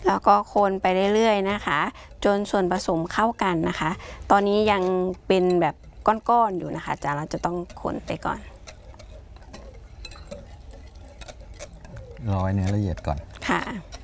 แล้วก็คนไปเรื่อยๆนะคะจนส่วนผสมเข้ากันนะคะตอนนี้ยังเป็นแบบก้อนๆอยู่นะคะเราจะต้องคนไปก่อนรอให้เนื้อละเอียดก่อนค่ะ